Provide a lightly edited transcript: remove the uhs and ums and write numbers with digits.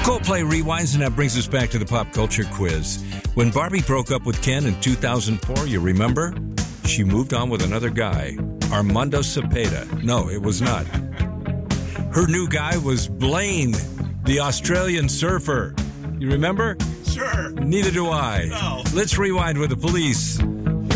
Coldplay rewinds, and that brings us back to the pop culture quiz. When Barbie broke up with Ken in 2004, you remember? She moved on with another guy, Armando Cepeda. No, it was not. Her new guy was Blaine, the Australian surfer. You remember? Sure. Neither do I. No. Let's rewind with the police.